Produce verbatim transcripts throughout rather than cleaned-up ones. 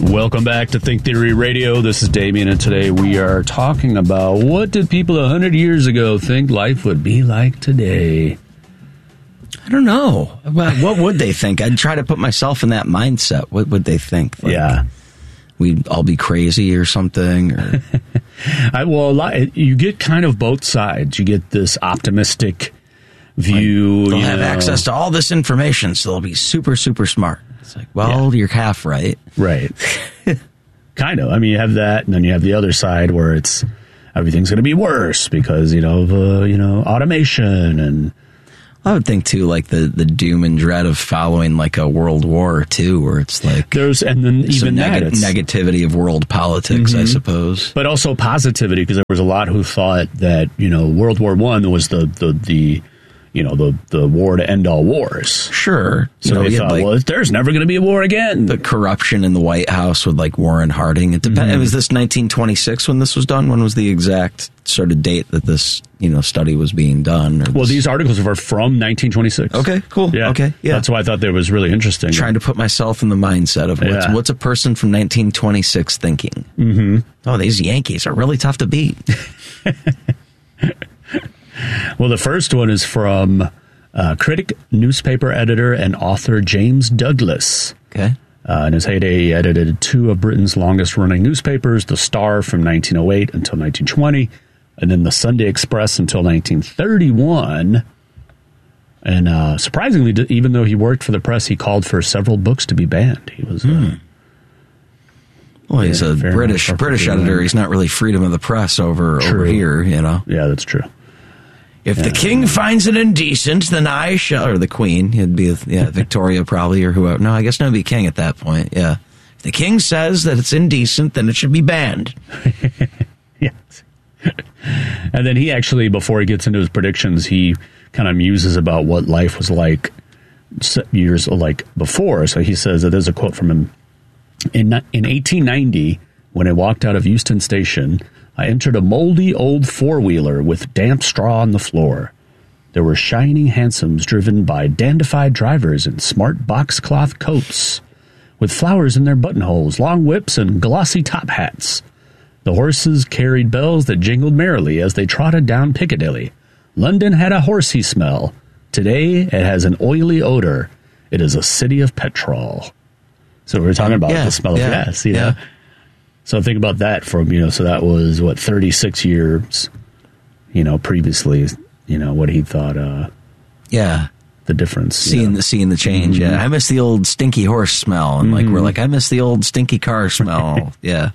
Welcome back to Think Theory Radio. This is Damien, and today we are talking about what did people one hundred years ago think life would be like today? I don't know. What would they think? I'd try to put myself in that mindset. What would they think? Like, yeah. We'd all be crazy or something? Or... I, well, a lot, you get kind of both sides. You get this optimistic view. Like, they'll you have know. access to all this information, so they'll be super, super smart. It's like, well, yeah. You're half right. Right. Kind of. I mean, you have that, and then you have the other side where it's everything's going to be worse because, you know, of, uh, you know, automation and... I would think, too, like the, the doom and dread of following, like, a world war, too, where it's like... There's, and then even neg- that... negativity of world politics, mm-hmm. I suppose. But also positivity, because there was a lot who thought that, you know, World War One was the, the, the you know, the, the war to end all wars. Sure. So you know, they thought, like, well, there's never going to be a war again. The corruption in the White House with, like, Warren Harding. It depends. Mm-hmm. Was this nineteen twenty-six when this was done? When was the exact sort of date that this, you know, study was being done? Or well, these articles are from nineteen twenty-six. Okay, cool. Yeah. Okay, yeah. That's why I thought that was really interesting. Trying to put myself in the mindset of what's, yeah. what's a person from nineteen twenty-six thinking? Mm-hmm. Oh, these Yankees are really tough to beat. Well, the first one is from uh, critic, newspaper editor, and author James Douglas. Okay. Uh, in his heyday, he edited two of Britain's longest-running newspapers, The Star from nineteen oh eight until nineteen twenty, and then The Sunday Express until nineteen thirty-one. And uh, surprisingly, even though he worked for the press, he called for several books to be banned. He was... Hmm. Uh, well, he's yeah, a British British editor. He's not really freedom of the press over, over here, you know? Yeah, that's true. If yeah. the king finds it indecent, then I shall... Or the queen. It'd be, yeah, Victoria probably, or whoever. No, I guess no, it'd be king at that point, yeah. If the king says that it's indecent, then it should be banned. Yes. And then he actually, before he gets into his predictions, he kind of muses about what life was like years like before. So he says that there's a quote from him. In, in eighteen ninety, when I walked out of Euston Station, I entered a moldy old four-wheeler with damp straw on the floor. There were shining hansoms driven by dandified drivers in smart boxcloth coats, with flowers in their buttonholes, long whips, and glossy top hats. The horses carried bells that jingled merrily as they trotted down Piccadilly. London had a horsey smell. Today, it has an oily odor. It is a city of petrol. So we were talking about yeah, the smell yeah, of gas, you yeah. know? So think about that from, you know, so that was, what, thirty-six years, you know, previously, you know, what he thought, uh, yeah, the difference. Seeing know? the seeing the change, mm-hmm. yeah. I miss the old stinky horse smell. And, like, mm-hmm. we're like, I miss the old stinky car smell. Yeah.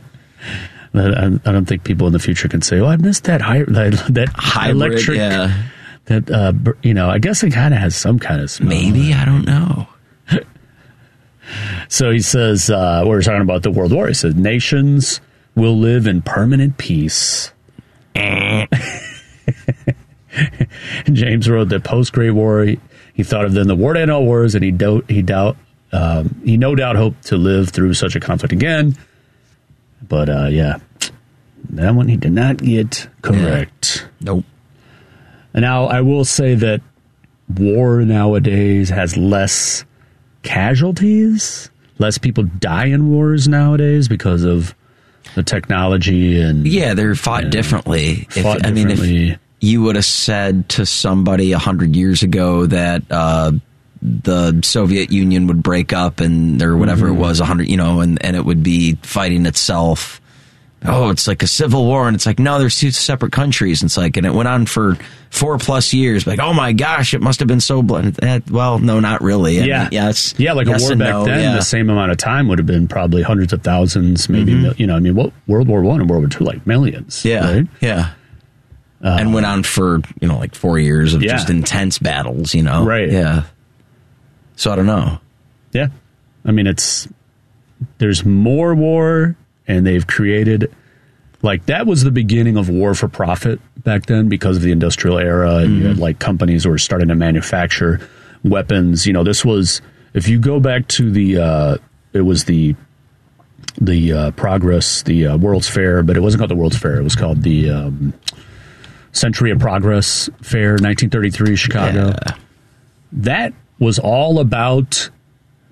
I, I don't think people in the future can say, oh, I missed that, high, that, that hybrid, electric, yeah. that, uh, you know, I guess it kind of has some kind of smell. Maybe, I don't know. So he says, uh, we were talking about the World War. He says, nations will live in permanent peace. James wrote that post-Great War, he, he thought of then the war to end all wars, and he, do, he, doubt, um, he no doubt hoped to live through such a conflict again. But, uh, yeah, that one he did not get correct. Yeah. Nope. And now, I will say that war nowadays has less casualties. Less people die in wars nowadays because of the technology and yeah, they're fought you know, differently. Fought if, I mean, if you would have said to somebody a hundred years ago that uh, the Soviet Union would break up and or whatever mm-hmm. it was, a hundred, you know, and, and it would be fighting itself. Oh, it's like a civil war, and it's like, no, there's two separate countries. And it's like, and it went on for four plus years. Like, oh my gosh, it must have been so bloody. Well, no, not really. I yeah, mean, yes, yeah, like yes a war back no, then, yeah. the same amount of time would have been probably hundreds of thousands, maybe. Mm-hmm. Mil- you know, I mean, what World War One and World War Two, like millions. Yeah, right? yeah, uh, and went on for you know like four years of yeah. just intense battles. You know, right? Yeah. So I don't know. Yeah, I mean, it's there's more war, and they've created. Like, that was the beginning of war for profit back then because of the industrial era. And mm-hmm. you had, like, companies who were starting to manufacture weapons. You know, this was, if you go back to the, uh, it was the, the uh, Progress, the uh, World's Fair, but it wasn't called the World's Fair. It was called the um, Century of Progress Fair, nineteen thirty-three, Chicago. Yeah. That was all about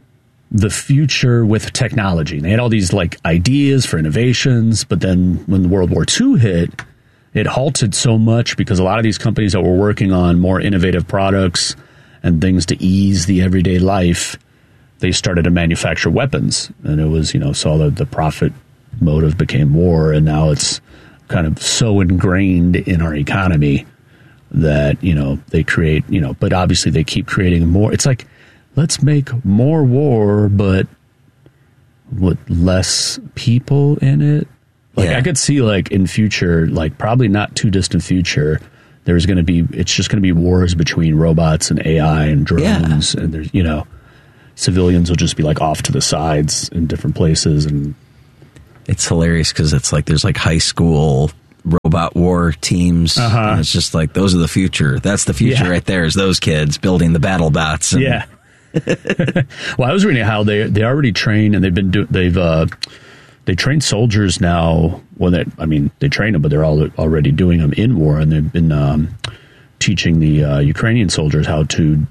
the future with technology. And they had all these like ideas for innovations, but then when World War Two hit, it halted so much because a lot of these companies that were working on more innovative products and things to ease the everyday life, they started to manufacture weapons. And it was, you know, so the, the profit motive became war, and now it's kind of so ingrained in our economy that, you know, they create, you know, but obviously they keep creating more. It's like, let's make more war, but with less people in it. Like, yeah. I could see, like, in future, like, probably not too distant future, there's going to be, it's just going to be wars between robots and A I and drones. Yeah. And there's, you know, civilians will just be, like, off to the sides in different places. And it's hilarious because it's like there's, like, high school robot war teams. Uh-huh. And it's just like, those are the future. That's the future yeah. right there, is those kids building the battle bots. And yeah. Well, I was reading how they they already train, and they've been do, they've uh, they train soldiers now. Well, they, I mean, they train them, but they're all already doing them in war, and they've been um, teaching the uh, Ukrainian soldiers how to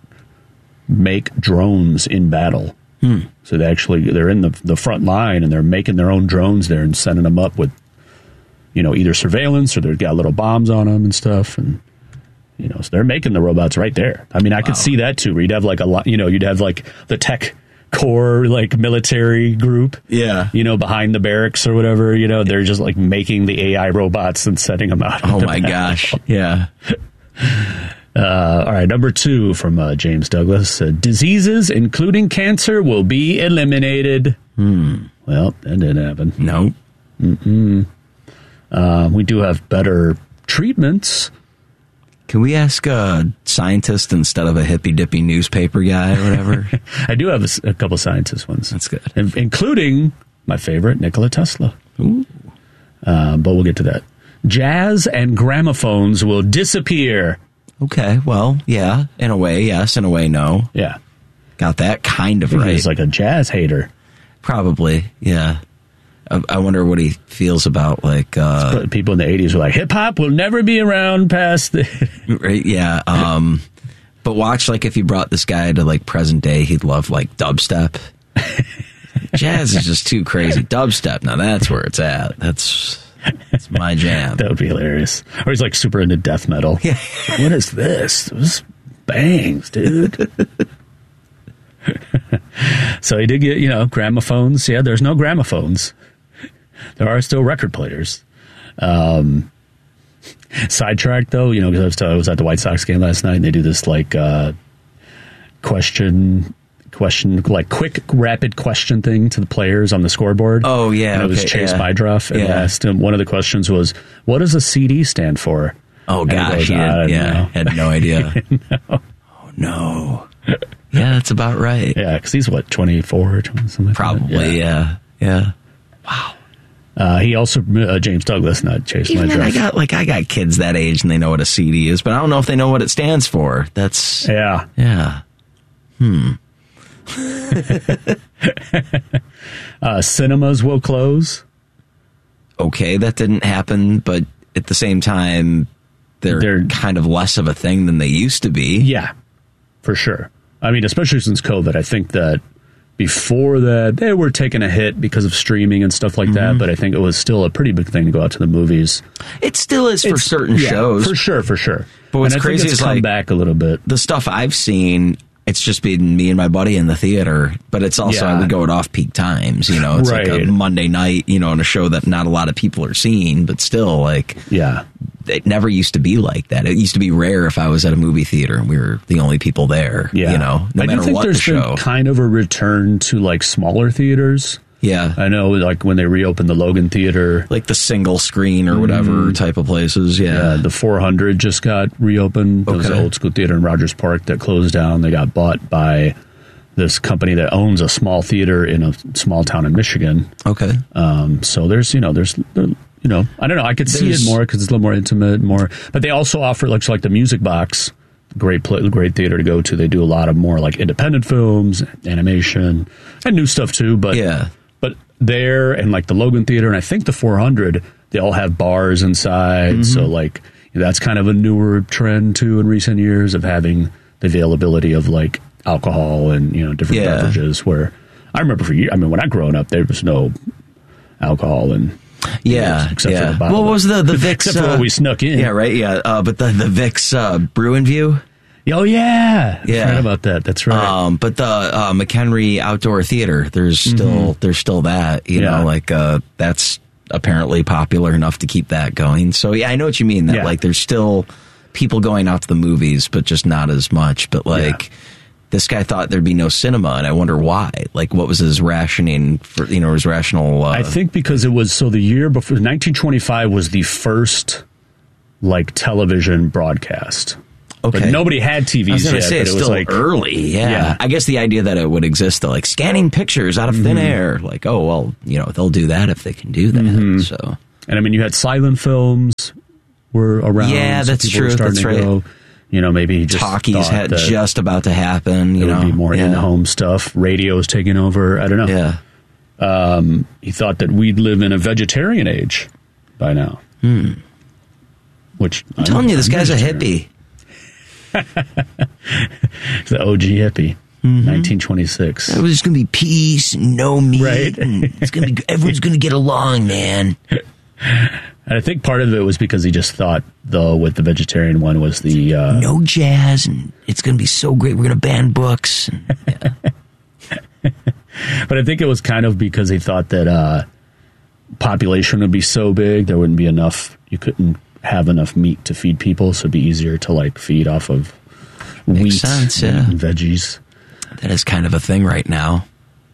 make drones in battle. Hmm. So they actually they're in the the front line, and they're making their own drones there and sending them up with, you know, either surveillance or they've got little bombs on them and stuff. And, you know, so they're making the robots right there. I mean, I wow. could see that too, where you'd have like a lot, you know, you'd have like the tech core, like military group, yeah, you know, behind the barracks or whatever, you know, they're just like making the A I robots and setting them out. Oh my gosh. Yeah. Uh, all right. Number two from uh, James Douglas, uh, diseases, including cancer, will be eliminated. Hmm. Well, that didn't happen. No. Mm-mm. Uh, we do have better treatments. Can we ask a scientist instead of a hippy-dippy newspaper guy or whatever? I do have a, a couple scientist ones. That's good. In, including my favorite, Nikola Tesla. Ooh. Uh, but we'll get to that. Jazz and gramophones will disappear. Okay, well, yeah, in a way, yes, in a way, no. Yeah. Got that kind of right. He's like a jazz hater. Probably, yeah. I wonder what he feels about, like... Uh, people in the eighties were like, hip-hop will never be around past... The right, yeah. Um, but watch, like, if you brought this guy to, like, present day, he'd love, like, dubstep. Jazz is just too crazy. Dubstep, now that's where it's at. That's, that's my jam. That would be hilarious. Or he's, like, super into death metal. Yeah. What is this? This bangs, dude. So he did get, you know, gramophones. Yeah, there's no gramophones. There are still record players. Um, sidetracked, though, you know, because I was, I was at the White Sox game last night, and they do this, like, uh, question, question, like, quick, rapid question thing to the players on the scoreboard. Oh, yeah. And it was okay, Chase yeah. Bydroff, and yeah. asked him, one of the questions was, what does a C D stand for? Oh, gosh, he goes, had, yeah, know. had no idea. No. Oh, no. Yeah, that's about right. Yeah, because he's, what, twenty-four or something like Probably, that? yeah. yeah. Yeah. Wow. Uh, he also, uh, James Douglas, not Chase Even Bydroff. I got, like, I got kids that age and they know what a C D is, but I don't know if they know what it stands for. That's... Yeah. Yeah. Hmm. uh, cinemas will close. Okay, that didn't happen, but at the same time, they're, they're kind of less of a thing than they used to be. Yeah, for sure. I mean, especially since COVID, I think that before that, they were taking a hit because of streaming and stuff like mm-hmm. that, but I think it was still a pretty big thing to go out to the movies. It still is for it's, certain yeah, shows. For sure, for sure. But what's and I crazy think it's is come like, back a little bit. The stuff I've seen, it's just been me and my buddy in the theater, but it's also, yeah. I would go at off-peak times, you know, it's right. like a Monday night, you know, on a show that not a lot of people are seeing, but still, like, yeah, it never used to be like that. It used to be rare if I was at a movie theater and we were the only people there, yeah. you know, no I matter do think what there's the show. Been kind of a return to, like, smaller theaters. Yeah. I know, like, when they reopened the Logan Theater. Like the single screen or whatever mm. type of places, yeah. yeah. The four hundred just got reopened. It was okay. an old school theater in Rogers Park that closed down. They got bought by this company that owns a small theater in a small town in Michigan. Okay. Um, so there's, you know, there's, you know, I don't know. I could see there's, it more because it's a little more intimate, more. But they also offer, like, so like the Music Box, great play, great theater to go to. They do a lot of more, like, independent films, animation, and new stuff, too. But yeah. But there and, like, the Logan Theater and I think the four hundred, they all have bars inside. Mm-hmm. So, like, that's kind of a newer trend, too, in recent years of having the availability of, like, alcohol and, you know, different Yeah. beverages. Where I remember for years, I mean, when I growing up, there was no alcohol and Yeah, except yeah. for the bottle. What was the the Vicks? Except for what we snuck in. Yeah, right. Yeah, uh, but the the Vicks uh, Bruin View. Oh yeah, I Yeah. forgot about that. That's right. Um, but the uh, McHenry Outdoor Theater, there's still Mm-hmm. there's still that. You Yeah. know, like uh, that's apparently popular enough to keep that going. So yeah, I know what you mean. That Yeah. like there's still people going out to the movies, but just not as much. But like. Yeah. This guy thought there'd be no cinema, and I wonder why. Like, what was his rationing for, you know, his rational... Uh, I think because it was, so the year before, nineteen twenty-five was the first, like, television broadcast. Okay. But nobody had T Vs I was going yet, to say, but it's it was still like, early, yeah. Yeah. I guess the idea that it would exist, though, like scanning pictures out of thin Mm-hmm. air, like, oh, well, you know, they'll do that if they can do that, Mm-hmm. so... and I mean, you had silent films were around. Yeah, so that's people were true, starting that's to right. go, you know, maybe he just Talkies thought had that just about to happen, you it know. would be more yeah. in-home stuff. Radio's taking over. I don't know. Yeah. He thought that we'd live in a vegetarian age by now. Hmm. Which I'm telling you, this guy's a hippie. He's the O G hippie. Mm-hmm. nineteen twenty-six. It was just going to be peace, no meat. Right. and it's gonna be, everyone's going to get along, man. And I think part of it was because he just thought, though, with the vegetarian one was the... Uh, No jazz, and it's going to be so great. We're going to ban books. And, yeah. But I think it was kind of because he thought that uh, population would be so big, there wouldn't be enough... You couldn't have enough meat to feed people, so it'd be easier to, like, feed off of Makes wheat sense, yeah. and veggies. That is kind of a thing right now.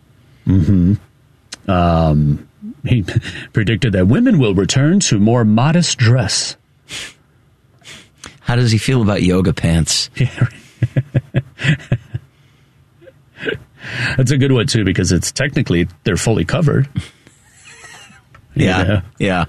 He predicted that women will return to more modest dress. How does he feel about yoga pants? Yeah, right. That's a good one, too, because it's technically, they're fully covered. Yeah. Yeah.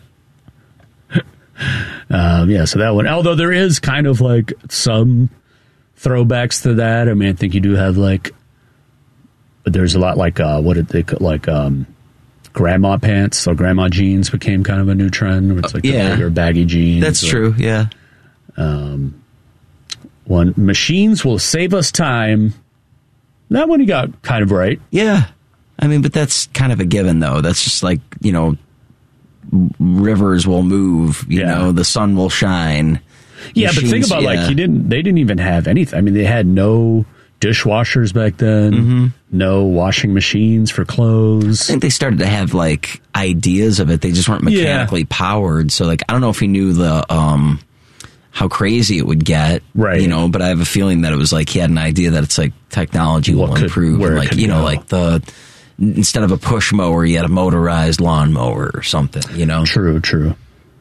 Um, yeah, so that one. Although there is kind of like some throwbacks to that. I mean, I think you do have like, but there's a lot like, uh, what did they call, like, um, grandma pants. So grandma jeans became kind of a new trend. Where it's like Yeah. the bigger baggy jeans. That's or- true, yeah. One, machines will save us time. That one he got kind of right. Yeah. I mean, but that's kind of a given, though. That's just like, you know, rivers will move, you Yeah. know, the sun will shine. Yeah, but think Machines, about like yeah. he didn't. They didn't even have anything. I mean, they had no dishwashers back then. Mm-hmm. No washing machines for I clothes. think they started to have like ideas of it. They just weren't Yeah. mechanically powered. So like I don't know if he knew the um how crazy it would get. Right. You know, but I have a feeling that it was like he had an idea that it's like technology What will could- improve. where And it like could you know, go. like the instead of a push mower, you had a motorized lawnmower or something, you know? True, true.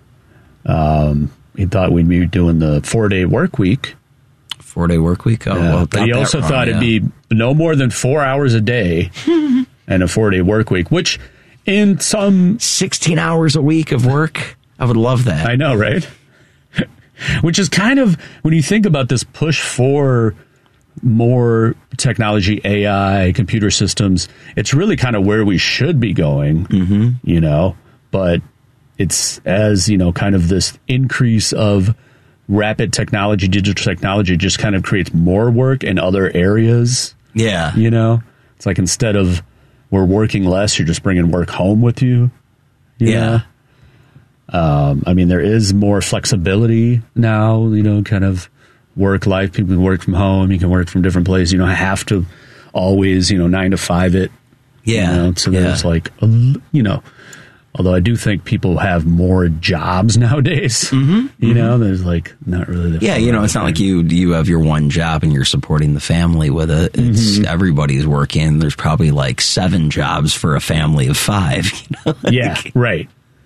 Um, he thought we'd be doing the four day work week. Four day work week. Oh, Yeah, well, but got he that also wrong, thought yeah. it'd be no more than four hours a day and a four day work week, which in some, sixteen hours a week of work. I would love that. I know, right? Which is kind of, when you think about this push for more technology, A I, computer systems, it's really kind of where we should be going, mm-hmm. you know, but it's as, you know, kind of this increase of rapid technology, digital technology just kind of creates more work in other areas, yeah. you know? It's like instead of we're working less, you're just bringing work home with you. you Yeah. know? Um, I mean, there is more flexibility now, you know, kind of work life. People can work from home. You can work from different places. You don't have to always, you know, nine to five it. Yeah. You know? So yeah. there's like, a l- you know, although I do think people have more jobs nowadays, mm-hmm. you know, there's like not really the Yeah, you know, it's not like you you have your one job and you're supporting the family with it. It's Mm-hmm. everybody's working. There's probably like seven jobs for a family of five. You know? Like, Yeah, right.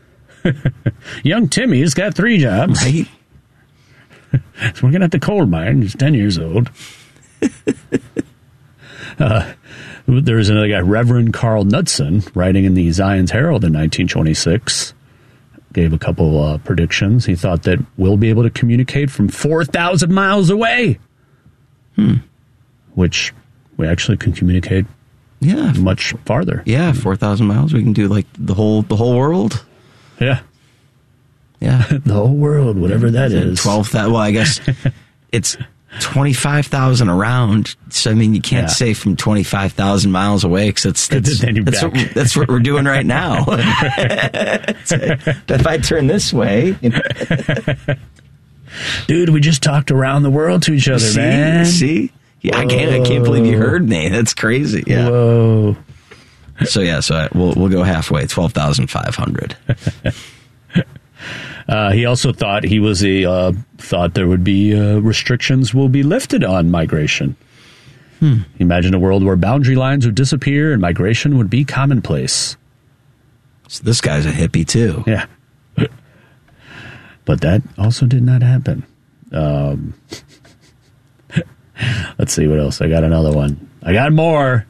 Young Timmy's got three jobs. right. He's working at the coal mine. He's ten years old. uh, there's another guy, Reverend Carl Knudsen, writing in the Zion's Herald in nineteen twenty-six. Gave a couple uh, predictions. He thought that we'll be able to communicate from four thousand miles away. Hmm. Which we actually can communicate Yeah. much farther. Yeah, four thousand miles. We can do like the whole the whole world. Yeah. Yeah. The whole world, whatever that is. twelve thousand. Well, I guess it's twenty-five thousand around. So, I mean, you can't Yeah. say from twenty-five thousand miles away because it's, that's, Then you're that's, back. what, that's what we're doing right now. If I turn this way, you know, Dude, we just talked around the world to each other, see, man. see? Yeah, I can't, I can't believe you heard me. That's crazy. Yeah. Whoa. So, yeah, so I, we'll, we'll go halfway, twelve thousand five hundred. Uh, he also thought he was a uh, thought there would be uh, restrictions will be lifted on migration. Hmm. Imagine a world where boundary lines would disappear and migration would be commonplace. So this guy's a hippie, too. Yeah, but that also did not happen. Um, let's see what else. I got another one. I got more.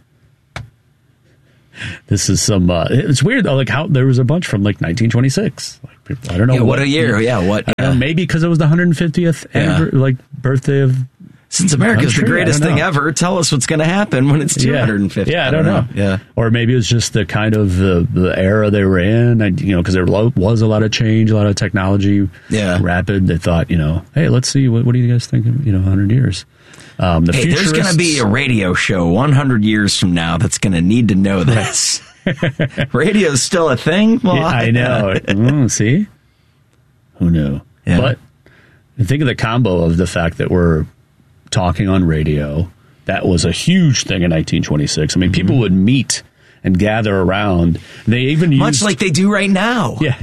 This is some. Uh, it's weird though. Like how there was a bunch from like nineteen twenty-six. Like people, I don't know Yeah, what, what a year. Yeah, what? I don't Yeah. know, maybe because it was the one hundred fiftieth Yeah. annivers- like birthday of. Since America's Country? the greatest I don't thing know. ever, tell us what's going to happen when it's two hundred fifty. Yeah, yeah I, don't know. Yeah. Or maybe it was just the kind of the, the era they were in. I, you know, because there lo- was a lot of change, a lot of technology. Yeah. Rapid. They thought, you know, hey, let's see what, what do you guys think? Of, you know, one hundred years. Um, the Hey, there's going to be a radio show one hundred years from now that's going to need to know this. Radio's still a thing? Well, Yeah, I know. Mm, see? Who knew? Yeah. But think of the combo of the fact that we're talking on radio. That was a huge thing in nineteen twenty-six. I mean, mm-hmm. people would meet and gather around. They even used... Much like they do right now. Yeah.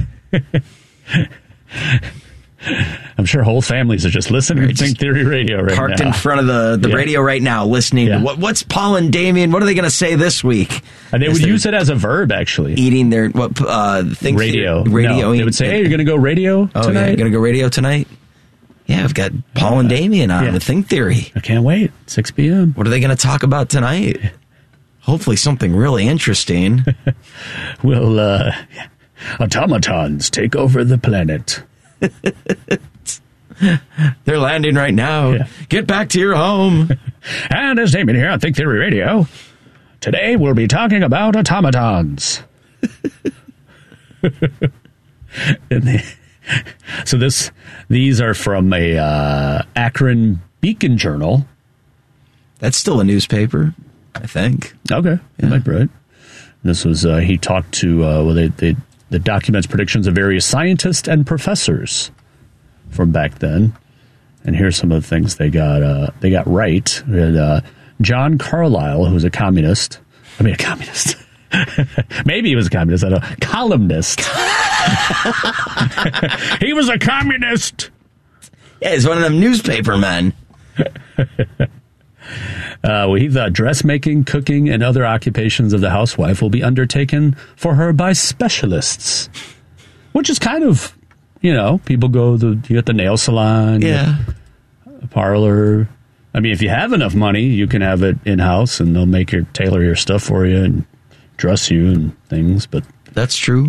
I'm sure whole families are just listening to Think Theory Radio right Parked now. in front of the, the Yeah. radio right now, listening Yeah. to what, what's Paul and Damien, what are they going to say this week? And they As would they're use it as a verb, actually. Eating their, what, uh, think Radio. radio. No, they would say, hey, you're going to go radio oh, tonight? yeah, you're going to go radio tonight? Yeah, I've got Paul and Damien on Yeah. with Think Theory. I can't wait. six p.m. What are they going to talk about tonight? Hopefully something really interesting. Will uh, automatons take over the planet? They're landing right now. Yeah. Get back to your home. And as Damien here on Think Theory Radio, today we'll be talking about automatons. And they, so this, these are from a uh, Akron Beacon Journal. That's still a newspaper, I think. Okay, you might be right. This was uh, he talked to uh, well, they, they the documents predictions of various scientists and professors from back then, and here's some of the things they got uh, they got right. We had uh, John Carlyle, who was a communist. I mean, a communist. Maybe he was a communist. I don't know. Columnist. He was a communist. Yeah, he's one of them newspaper men. Uh, well, he thought dressmaking, cooking, and other occupations of the housewife will be undertaken for her by specialists, which is kind of, you know, people go to you get the nail salon, Yeah. a parlor. I mean, if you have enough money, you can have it in house, and they'll make your tailor your stuff for you and dress you and things. But That's true.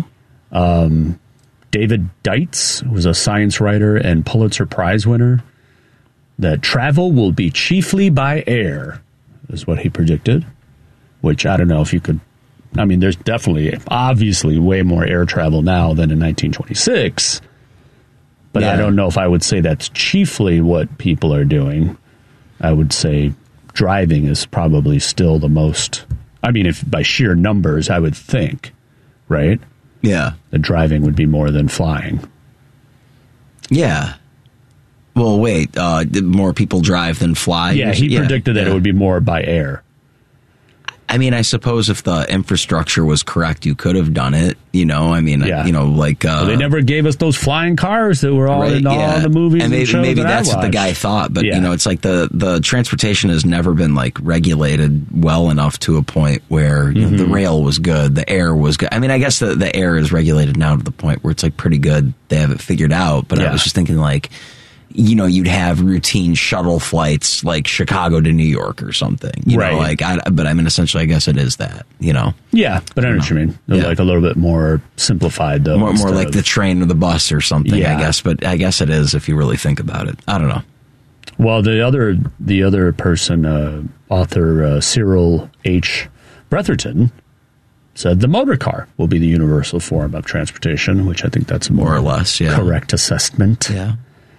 David Deitz was a science writer and Pulitzer Prize winner. That travel will be chiefly by air, is what he predicted, which I don't know if you could. I mean, there's definitely, obviously, way more air travel now than in nineteen twenty-six. But I Yeah. don't know if I would say that's chiefly what people are doing. I would say driving is probably still the most. I mean, if by sheer numbers, I would think, right? Yeah. That driving would be more than flying. Yeah. Well, wait. Uh, more people drive than fly? Yeah, he predicted that yeah. it would be more by air. I mean, I suppose if the infrastructure was correct, you could have done it. You know, I mean, Yeah. you know, like... Uh, Well, they never gave us those flying cars that were all right, in all yeah. the movies and, and maybe, shows maybe that I that's what the watched. guy thought. But, Yeah. you know, it's like the, the transportation has never been, like, regulated well enough to a point where you know, the rail was good, the air was good. I mean, I guess the, the air is regulated now to the point where it's, like, pretty good. They have it figured out. But Yeah. I was just thinking, like... You know, you'd have routine shuttle flights like Chicago to New York or something. You Right. know, like, I, but I mean, essentially, I guess it is that, you know. Yeah, but I know what you mean. They're Yeah. like a little bit more simplified, though. More, more instead like of- the train or the bus or something, Yeah. I guess. But I guess it is if you really think about it. I don't know. Well, the other the other person, uh, author uh, Cyril H. Bretherton, said the motor car will be the universal form of transportation, which I think that's a more, More or less, yeah. correct assessment. Yeah.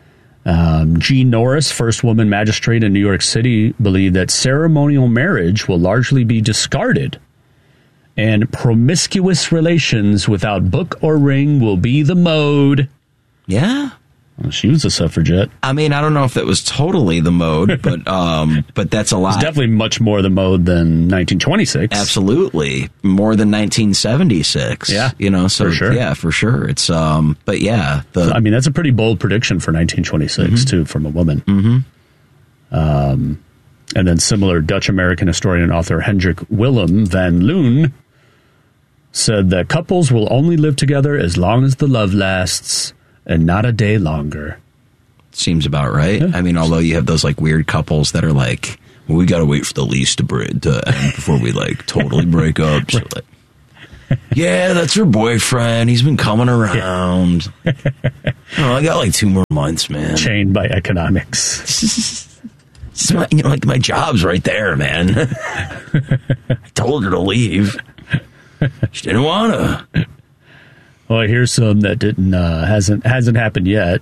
Um, Jean Norris, first woman magistrate in New York City, believed that ceremonial marriage will largely be discarded, and promiscuous relations without book or ring will be the mode. Yeah. Well, she was a suffragette. I mean, I don't know if that was totally the mode, but um, but that's a lot. It's definitely much more the mode than nineteen twenty-six. Absolutely, more than nineteen seventy-six. Yeah, you know, so for sure. yeah, for sure. It's um, but yeah, the I mean, that's a pretty bold prediction for nineteen twenty-six mm-hmm. too, from a woman. Mm-hmm. Um, and then similar Dutch American historian and author Hendrik Willem van Loon said that couples will only live together as long as the love lasts, and not a day longer. Seems about right. Yeah. I mean, although you have those like weird couples that are like, well, we got to wait for the lease to, break, to end before we like totally break up. So, like, yeah, that's her boyfriend. He's been coming around. Yeah. Oh, I got like two more months, man. Chained by economics. my, you know, like my job's right there, man. I told her to leave. She didn't want to. Well, here's some that didn't uh, hasn't hasn't happened yet.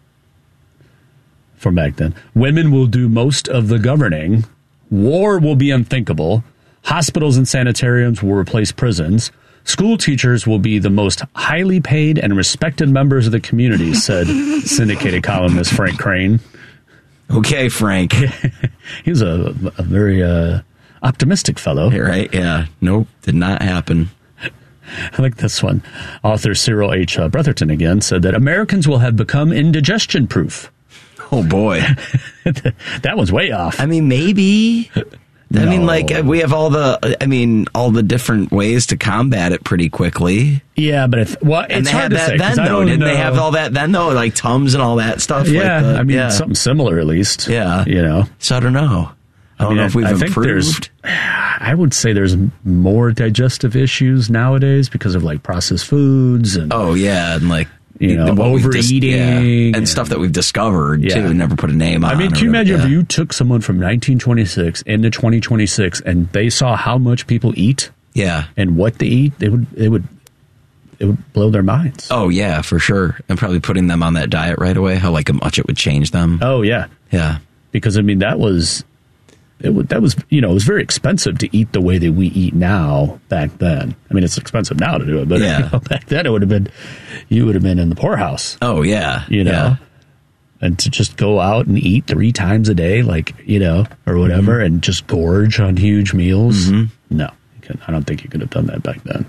From back then, women will do most of the governing. War will be unthinkable. Hospitals and sanitariums will replace prisons. School teachers will be the most highly paid and respected members of the community, said syndicated columnist Frank Crane. Okay, Frank. He's a, a very uh, optimistic fellow. Right? Yeah. Nope. Did not happen. I like this one. Author Cyril H. Brotherton again said that Americans will have become indigestion proof. Oh, boy. That one's way off. I mean, maybe. No. I mean, like, we have all the, I mean, all the different ways to combat it pretty quickly. Yeah, but if, well, it's and they hard had to that say. Then, though, didn't know. they have all that then, though? Like Tums and all that stuff? Yeah, like the, I mean, yeah. something similar at least. Yeah. You know? So I don't know. I don't I mean, know if we've I improved. Think there's, I would say there's more digestive issues nowadays because of, like, processed foods and... Oh, yeah, and, like, you know, overeating. Dis- yeah. And, and stuff that we've discovered, yeah. too, never put a name on. I mean, can you imagine yeah. if you took someone from nineteen twenty-six into twenty twenty-six and they saw how much people eat? Yeah. And what they eat, it would, it would, it would blow their minds. Oh, yeah, for sure. And probably putting them on that diet right away, how, like, much it would change them. Oh, yeah. Yeah. Because, I mean, that was... It was, that was, you know, it was very expensive to eat the way that we eat now back then. I mean, it's expensive now to do it, but yeah. you know, back then it would have been, you would have been in the poorhouse. Oh, yeah. You know, yeah. and to just go out and eat three times a day, like, you know, or whatever, mm-hmm. and just gorge on huge meals. Mm-hmm. No, you could, I don't think you could have done that back then.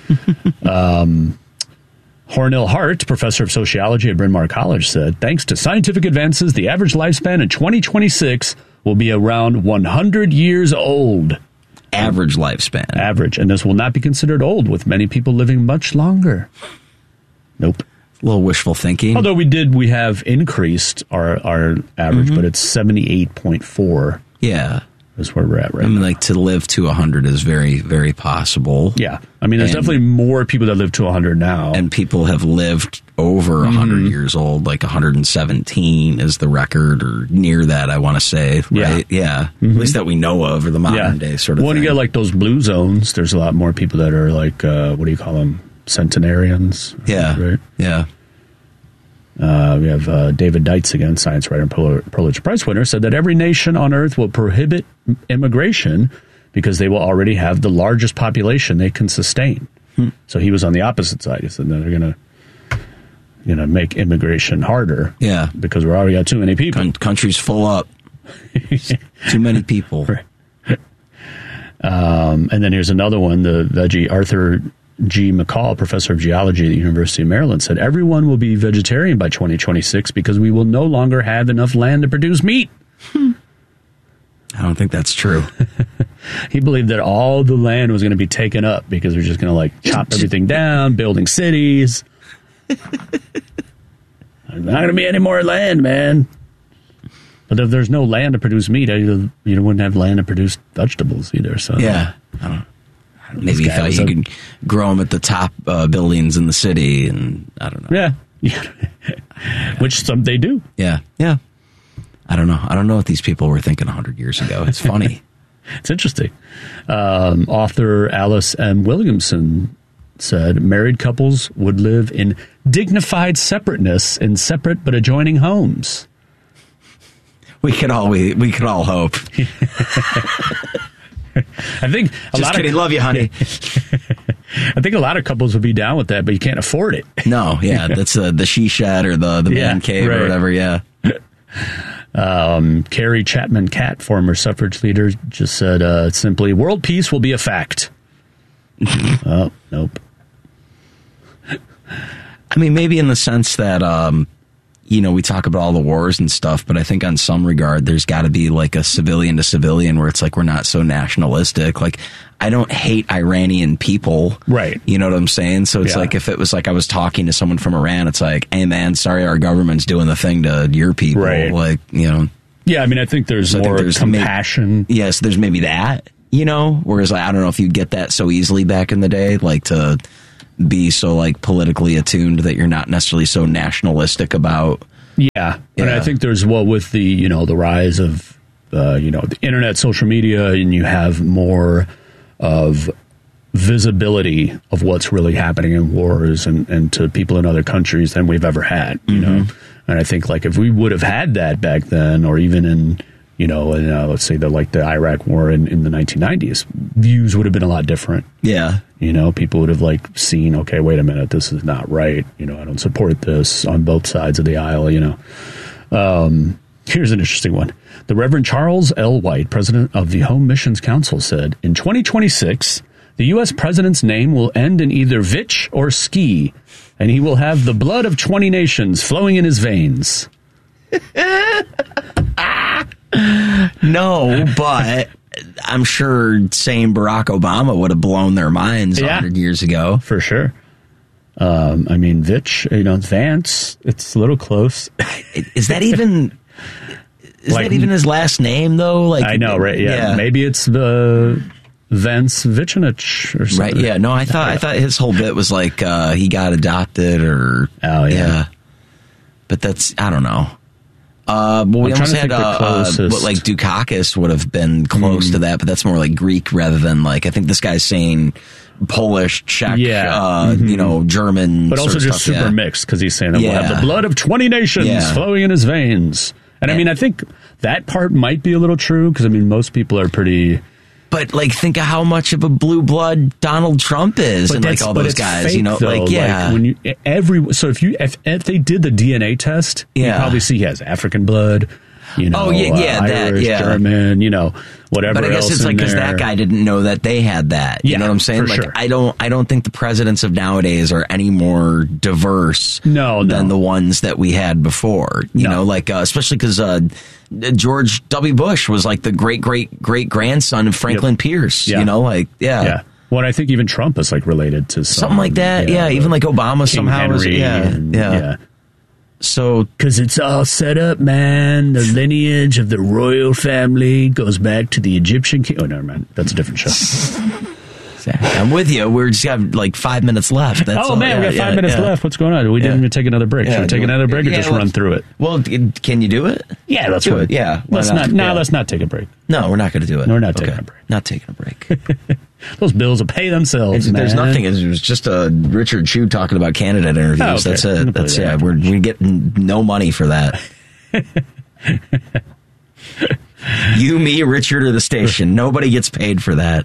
um, Hornell Hart, professor of sociology at Bryn Mawr College, said, thanks to scientific advances, the average lifespan in twenty twenty-six will be around one hundred years old. Average lifespan. Average. And this will not be considered old, with many people living much longer. Nope. A little wishful thinking. Although we did, we have increased our, our average, mm-hmm. but it's seventy-eight point four. Yeah. Is where we're at right I mean, now. like, to live to one hundred is very, very possible. Yeah. I mean, there's and, definitely more people that live to one hundred now. And people have lived over one hundred mm-hmm. years old, like one hundred seventeen is the record, or near that, I want to say. Right? Yeah. yeah. Mm-hmm. At least that we know of, or the modern yeah. day sort of when thing. you get, like, those blue zones, there's a lot more people that are, like, uh, what do you call them? Centenarians. Yeah. Right? Yeah. Uh, we have uh, David Deitz again, science writer and Pulitzer Prize winner, said that every nation on earth will prohibit immigration because they will already have the largest population they can sustain. Hmm. So he was on the opposite side. He said that they're going to you know, make immigration harder. Yeah. Because we already got too many people. Con- country's full up. Too many people. Right. Um, and then here's another one. The veggie Arthur G. McCall, professor of geology at the University of Maryland, said everyone will be vegetarian by twenty twenty-six because we will no longer have enough land to produce meat. Hmm. I don't think that's true. He believed that all the land was going to be taken up because we're just going to, like, chop everything down, building cities. There's not going to be any more land, man. But if there's no land to produce meat, you, you wouldn't have land to produce vegetables either. So yeah, I don't know. Maybe you thought you could grow them at the top uh, buildings in the city, and I don't know. Yeah, yeah. Which some they do. Yeah, yeah. I don't know. I don't know what these people were thinking a hundred years ago. It's funny. It's interesting. Um, author Alice M. Williamson said married couples would live in dignified separateness in separate but adjoining homes. we could all we, we could all hope. I think a Just lot kidding. of Love you, honey. I think a lot of couples would be down with that, but you can't afford it. No, yeah, that's uh, the she shed or the the man Yeah, cave right. or whatever. Yeah. Um, Carrie Chapman Catt, former suffrage leader, just said uh, simply, "World peace will be a fact." Oh, nope. I mean, maybe in the sense that, um, you know, we talk about all the wars and stuff, but I think on some regard, there's got to be like a civilian to civilian where it's like we're not so nationalistic. Like, I don't hate Iranian people. Right. You know what I'm saying? So it's Yeah. like if it was like I was talking to someone from Iran, it's like, hey, man, sorry, our government's doing the thing to your people. Right. Like, you know. Yeah, I mean, I think there's So I think more there's compassion. Yes, yeah, so there's maybe that, you know, whereas like, I don't know if you get that so easily back in the day, like to be so like politically attuned that you're not necessarily so nationalistic about. Yeah, and Yeah. I think there's well with the you know the rise of uh, you know the internet, social media, and you have more of visibility of what's really happening in wars and, and to people in other countries than we've ever had. You Mm-hmm. know, and I think like if we would have had that back then, or even in you know, in, uh, let's say the like the Iraq War in, in the nineteen nineties, views would have been a lot different. Yeah. You know, people would have like seen, okay, wait a minute, this is not right. You know, I don't support this on both sides of the aisle, you know. Um, here's an interesting one. The Reverend Charles L. White, president of the Home Missions Council, said, in twenty twenty-six, the U S president's name will end in either Vitch or Ski, and he will have the blood of twenty nations flowing in his veins. No, but I'm sure saying Barack Obama would have blown their minds a Yeah. hundred years ago. For sure. Um, I mean, Vitch, you know, Vance, it's a little close. Is that even? Is Like- that even his last name though? Like I know, right? Yeah, maybe it's the Vance Vichinich or something. Right? Yeah. No, I thought I thought his whole bit was like uh, he got adopted or Oh, yeah. But that's I don't know. Uh, well, we I'm almost trying to had think the uh, uh, closest. what, like Dukakis would have been close Mm. to that, but that's more like Greek rather than like I think this guy's saying Polish, Czech, Yeah. uh, Mhm. you know, German, But also sort of just stuff, super yeah. mixed because he's saying that we'll have Yeah. the blood of twenty nations Yeah. flowing in his veins. And I Yeah. mean, I think that part might be a little true because I mean, most people are pretty. But like, think of how much of a blue blood Donald Trump is, and like that's- all but those it's guys, fake, you know, though. like yeah, when you every so if you if, if they did the D N A test, you Yeah. probably see he has African blood. You know, Oh, yeah, yeah, uh, that, Irish, yeah. German, you know, whatever. But I guess else it's in like because there. that guy didn't know that they had that. You Yeah, know what I'm saying? for Like sure. I don't, I don't think the presidents of nowadays are any more diverse No, than no. the ones that we had before. You No. know, like uh, especially because uh, George W. Bush was like the great great great grandson of Franklin Yep. Pierce. Yeah. You know, like yeah. Yeah. Well, I think even Trump is like related to some, Something like that, yeah. Even like Obama King somehow was, Henry yeah, and- yeah. So Because it's all set up, man. The lineage of the royal family goes back to the Egyptian king. Oh, never mind. That's a different show. I'm with you. We're just got like five minutes left. That's oh, all. man, we Yeah, got five yeah, minutes yeah. left. What's going on? We didn't Yeah. even take another break. Yeah, Should we take do- another break or yeah, just let's- run through it? Well, can you do it? Yeah, let's Do run. it, yeah. Why Let's not? not. No, Yeah. let's not take a break. No, we're not going to do it. No, we're not taking Okay. a break. Not taking a break. Those bills will pay themselves, It's- There's man. nothing. It was just uh, Richard Chew talking about candidate interviews. Oh, okay. That's I'm it. gonna play That's that yeah. We're we get n- no money for that. You, me, Richard, or the station. Nobody gets paid for that.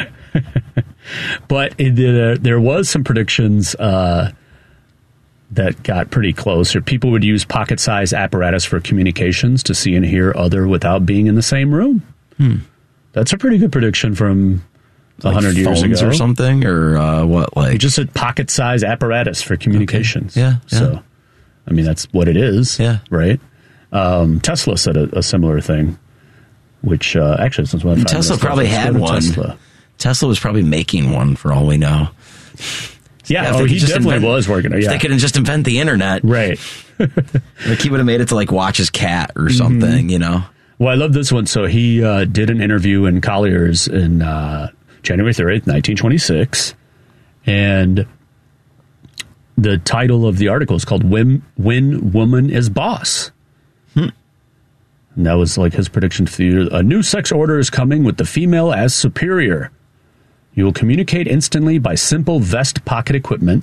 But it did, uh, there was some predictions uh, that got pretty close. Or people would use pocket-sized apparatus for communications to see and hear other without being in the same room. Hmm. That's a pretty good prediction from a Like hundred years phones ago, or something, or uh, what? Like It just said pocket-sized apparatus for communications. Okay. Yeah, yeah. So, I mean, that's what it is. Yeah. Right. Um, Tesla said a, a similar thing, which uh, actually, since when Tesla probably had one. Tesla. Tesla was probably making one for all we know. Yeah. If Oh, they he could just definitely invent- was working. If Yeah. they could just invent the internet, Right. like he would have made it to like watch his cat or something, you know. Well, I love this one. So he uh, did an interview in Collier's in uh, January thirtieth, nineteen twenty-six. And the title of the article is called When, when Woman is Boss. Hmm. And that was like his prediction for the year. A new sex order is coming with the female as superior. You will communicate instantly by simple vest pocket equipment.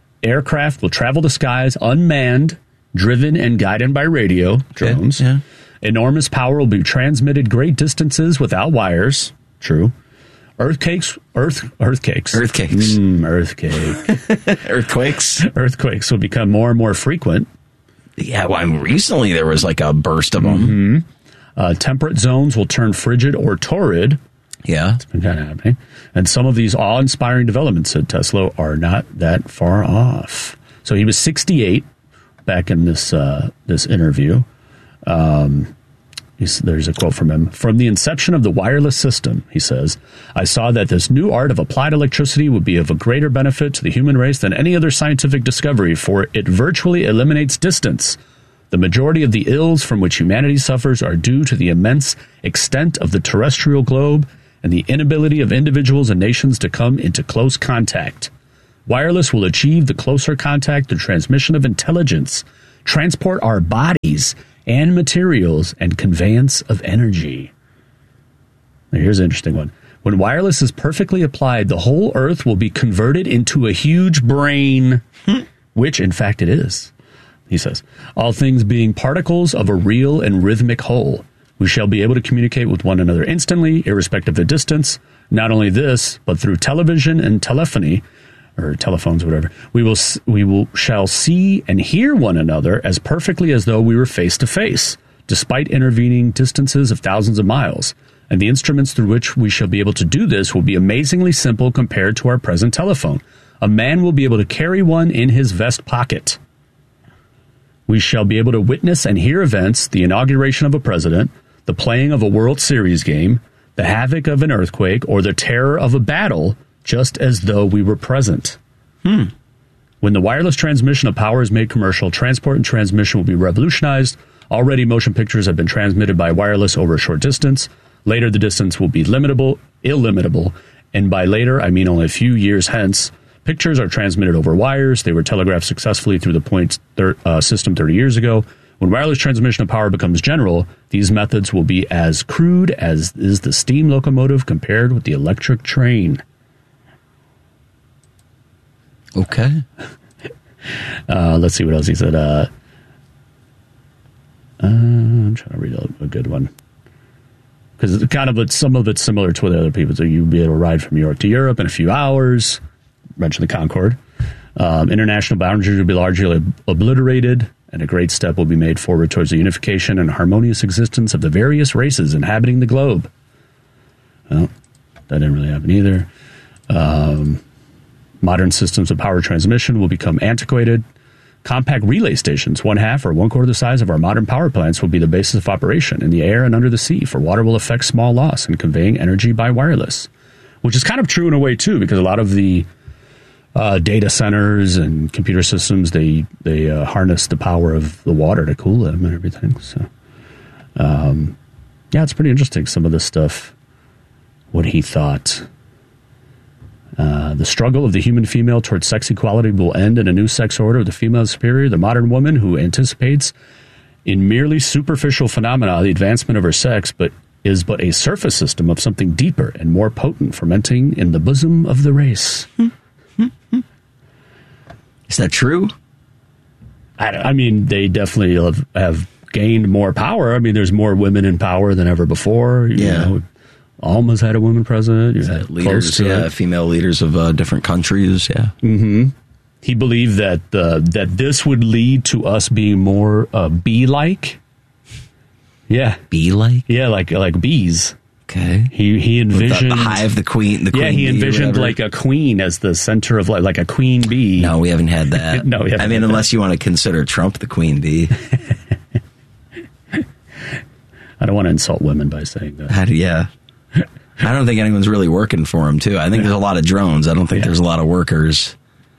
Aircraft will travel the skies unmanned, driven and guided by radio, drones. Yeah. Enormous power will be transmitted great distances without wires. True. Earthquakes, earth, earthquakes, Earthquakes. mm, earthquake, Earthquakes. earthquakes will become more and more frequent. Yeah, well, I mean, recently there was like a burst of them. Mm-hmm. Uh, temperate zones will turn frigid or torrid. Yeah. It's been kind of happening. And some of these awe-inspiring developments, said Tesla, are not that far off. So he was sixty-eight back in this uh, this interview. Um, he's, there's a quote from him. From the inception of the wireless system, he says, I saw that this new art of applied electricity would be of a greater benefit to the human race than any other scientific discovery, for it virtually eliminates distance. The majority of the ills from which humanity suffers are due to the immense extent of the terrestrial globe and the inability of individuals and nations to come into close contact. Wireless will achieve the closer contact and transmission of intelligence, transport our bodies and materials, and conveyance of energy. Now here's an interesting one. When wireless is perfectly applied, the whole Earth will be converted into a huge brain, which in fact it is. He says, all things being particles of a real and rhythmic whole, we shall be able to communicate with one another instantly, irrespective of distance. Not only this, but through television and telephony, or telephones, whatever, we will we will shall see and hear one another as perfectly as though we were face to face, despite intervening distances of thousands of miles. And the instruments through which we shall be able to do this will be amazingly simple compared to our present telephone. A man will be able to carry one in his vest pocket. We shall be able to witness and hear events, the inauguration of a president, the playing of a World Series game, the havoc of an earthquake, or the terror of a battle, just as though we were present. Hmm. When the wireless transmission of power is made commercial, transport and transmission will be revolutionized. Already, motion pictures have been transmitted by wireless over a short distance. Later, the distance will be limitable, illimitable, and by later, I mean only a few years hence. Pictures are transmitted over wires. They were telegraphed successfully through the point thir- uh, system thirty years ago. When wireless transmission of power becomes general, these methods will be as crude as is the steam locomotive compared with the electric train. Okay. Uh, let's see what else he said. Uh, uh, I'm trying to read a, a good one. Because it's kind of it's, some of it's similar to what the other people do. You'll be able to ride from New York to Europe in a few hours. Mention the Concorde. Um, international boundaries will be largely ob- obliterated, and a great step will be made forward towards the unification and harmonious existence of the various races inhabiting the globe. Well, that didn't really happen either. Um... Modern systems of power transmission will become antiquated. Compact relay stations, one half or one quarter the size of our modern power plants, will be the basis of operation in the air and under the sea, for water will affect small loss in conveying energy by wireless. Which is kind of true in a way, too, because a lot of the uh, data centers and computer systems, they, they uh, harness the power of the water to cool them and everything. So, um, yeah, it's pretty interesting, some of this stuff, what he thought. Uh, the struggle of the human female towards sex equality will end in a new sex order of the female superior, the modern woman who anticipates in merely superficial phenomena the advancement of her sex, but is but a surface system of something deeper and more potent fermenting in the bosom of the race. Is that true? I, I mean, they definitely have, have gained more power. I mean, there's more women in power than ever before. You Yeah. know, Alma's had a woman president. You had Leaders, close to yeah, it. female leaders of uh, different countries, yeah. Mm-hmm. He believed that uh, that this would lead to us being more uh, bee-like. Yeah, Bee-like? yeah, like like bees. Okay. He he The, envisioned the hive, the queen, the queen yeah, he bee or envisioned whatever. like a queen as the center of like like a queen bee. No, we haven't had that. No, we haven't I mean, had unless you want to consider Trump the queen bee. I don't want to insult women by saying that. How do, yeah. I don't think anyone's really working for him, too. I think there's a lot of drones. I don't think Yeah. there's a lot of workers.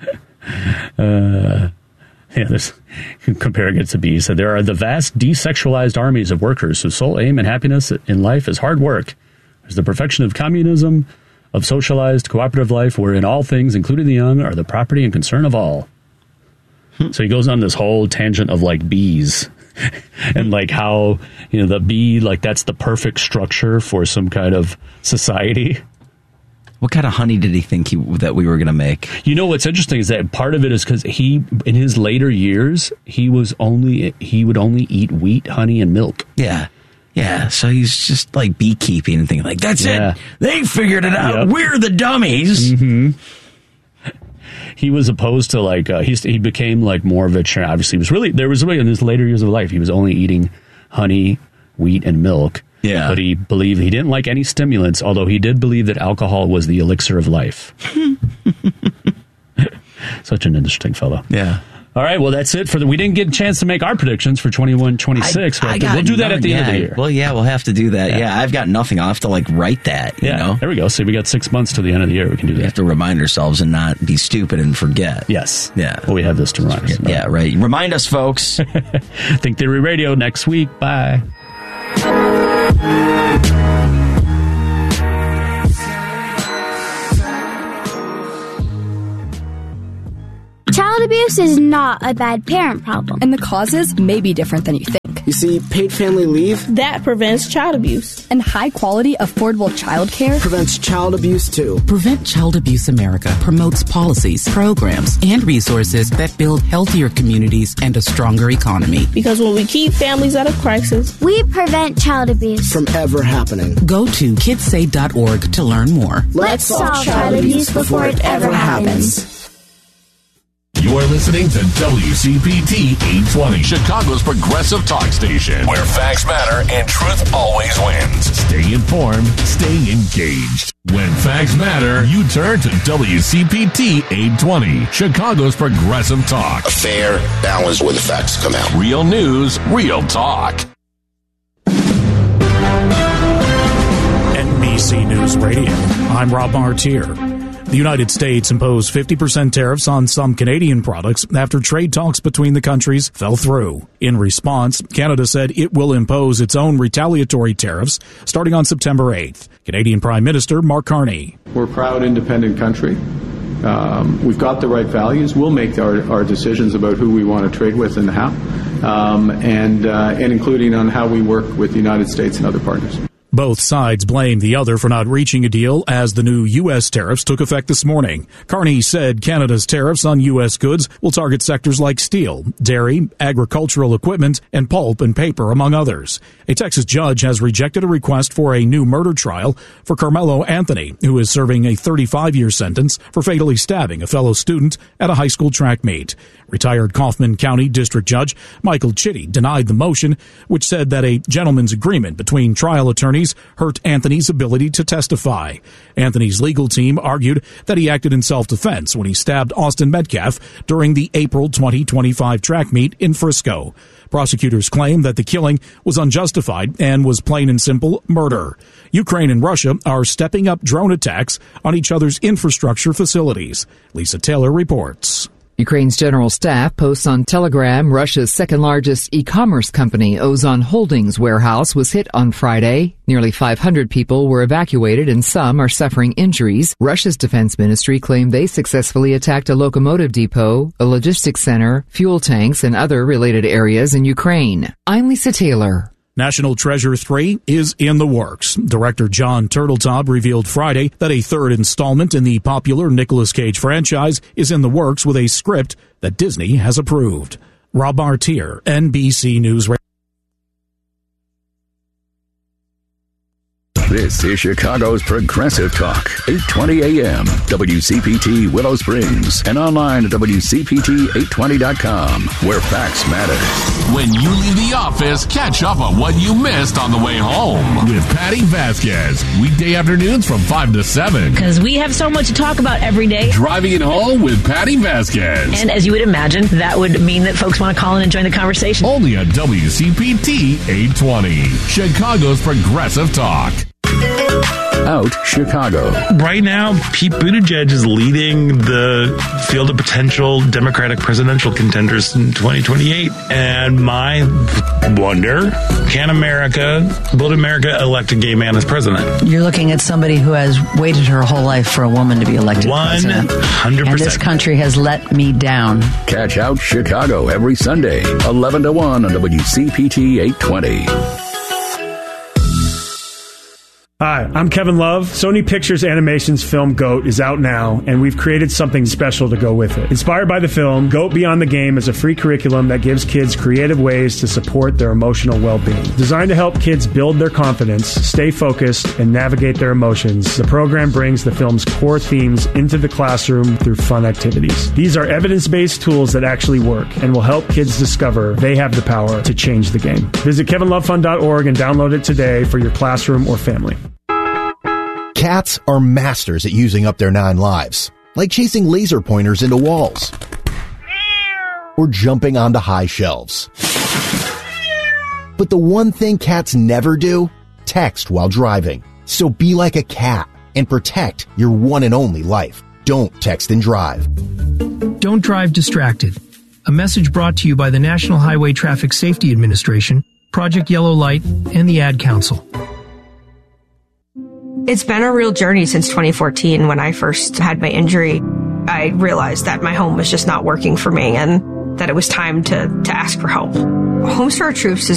Uh, yeah, this comparing it to bees. So there are the vast desexualized armies of workers whose sole aim and happiness in life is hard work. There's the perfection of communism, of socialized cooperative life, wherein all things, including the young, are the property and concern of all. Hmm. So he goes on this whole tangent of like bees and like how, you know, the bee, like that's the perfect structure for some kind of society. What kind of honey did he think he, that we were going to make? You know what's interesting is that part of it is because he, in his later years, he was only he would only eat wheat, honey, and milk. Yeah, yeah. So he's just like beekeeping and thinking like, that's Yeah. it. They figured it out. Yep. We're the dummies. Mm-hmm. He was opposed to like uh, he he became like more vegetarian. Obviously, he was really there was really in his later years of life he was only eating honey, wheat, and milk. Yeah. But he believed he didn't like any stimulants, although he did believe that alcohol was the elixir of life. Such an interesting fellow. Yeah. All right, well, that's it for the. We didn't get a chance to make our predictions for twenty-one twenty-six. I, I we'll do that none, at the yeah. end of the year. Well, yeah, we'll have to do that. Yeah. Yeah, I've got nothing. I'll have to like write that. You yeah, know, there we go. See, we got six months to the end of the year. We can do we that. have to remind ourselves and not be stupid and forget. Yes. Yeah. Well, we have this to remind us. Yeah, right. Remind us, folks. Think Theory Radio next week. Bye. Child abuse is not a bad parent problem. And the causes may be different than you think. You see, paid family leave that prevents child abuse. And high-quality, affordable child care prevents child abuse, too. Prevent Child Abuse America promotes policies, programs, and resources that build healthier communities and a stronger economy. Because when we keep families out of crisis, we prevent child abuse from ever happening. Go to kids say dot org to learn more. Let's, Let's solve child abuse before it ever happens. You're listening to W C P T eight twenty, Chicago's progressive talk station, where facts matter and truth always wins. Stay informed, stay engaged. When facts matter, you turn to W C P T eight twenty, Chicago's progressive talk. A fair balance where the facts come out. Real news, real talk. N B C News Radio. I'm Rob Martier. The United States imposed fifty percent tariffs on some Canadian products after trade talks between the countries fell through. In response, Canada said it will impose its own retaliatory tariffs starting on September eighth. Canadian Prime Minister Mark Carney. We're a proud, independent country. Um, we've got the right values. We'll make our, our decisions about who we want to trade with and how, um, and, uh, and including on how we work with the United States and other partners. Both sides blame the other for not reaching a deal as the new U S tariffs took effect this morning. Carney said Canada's tariffs on U S goods will target sectors like steel, dairy, agricultural equipment, and pulp and paper, among others. A Texas judge has rejected a request for a new murder trial for Carmelo Anthony, who is serving a thirty-five-year sentence for fatally stabbing a fellow student at a high school track meet. Retired Kaufman County District Judge Michael Chitty denied the motion, which said that a gentleman's agreement between trial attorneys hurt Anthony's ability to testify. Anthony's legal team argued that he acted in self-defense when he stabbed Austin Metcalf during the April twenty twenty-five track meet in Frisco. Prosecutors claim that the killing was unjustified and was plain and simple murder. Ukraine and Russia are stepping up drone attacks on each other's infrastructure facilities. Lisa Taylor reports. Ukraine's general staff posts on Telegram Russia's second-largest e-commerce company, Ozon Holdings warehouse, was hit on Friday. Nearly five hundred people were evacuated and some are suffering injuries. Russia's defense ministry claimed they successfully attacked a locomotive depot, a logistics center, fuel tanks, and other related areas in Ukraine. I'm Lisa Taylor. National Treasure three is in the works. Director John Turteltaub revealed Friday that a third installment in the popular Nicolas Cage franchise is in the works with a script that Disney has approved. Rob Martier, N B C News Radio. This is Chicago's Progressive Talk, eight twenty A M, W C P T Willow Springs, and online at W C P T eight twenty dot com, where facts matter. When you leave the office, catch up on what you missed on the way home with Patty Vasquez. Weekday afternoons from five to seven. Because we have so much to talk about every day. Driving it home with Patty Vasquez. And as you would imagine, that would mean that folks want to call in and join the conversation. Only on W C P T eight twenty, Chicago's Progressive Talk. Out Chicago. Right now, Pete Buttigieg is leading the field of potential Democratic presidential contenders in twenty twenty-eight. And my wonder, can America, Build America, elect a gay man as president? You're looking at somebody who has waited her whole life for a woman to be elected president. one hundred percent. And this country has let me down. Catch Out Chicago every Sunday, eleven to one on W C P T eight twenty. Hi, I'm Kevin Love. Sony Pictures Animation's film GOAT is out now, and we've created something special to go with it. Inspired by the film, GOAT Beyond the Game is a free curriculum that gives kids creative ways to support their emotional well-being. Designed to help kids build their confidence, stay focused, and navigate their emotions, the program brings the film's core themes into the classroom through fun activities. These are evidence-based tools that actually work and will help kids discover they have the power to change the game. Visit kevin love fund dot org and download it today for your classroom or family. Cats are masters at using up their nine lives, like chasing laser pointers into walls or jumping onto high shelves. But the one thing cats never do? Text while driving. So be like a cat and protect your one and only life. Don't text and drive. Don't drive distracted. A message brought to you by the National Highway Traffic Safety Administration, Project Yellow Light, and the Ad Council. It's been a real journey since twenty fourteen when I first had my injury. I realized that my home was just not working for me and that it was time to, to ask for help. Homes for Our Troops is